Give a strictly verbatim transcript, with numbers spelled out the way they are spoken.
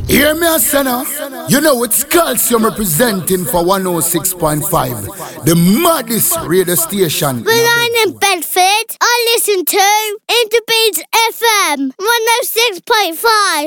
Hear me, a sinner. You know it's Calcium representing for one oh six point five, the maddest radio station. When I'm in Bedford, I listen to Interbeats F M one oh six point five.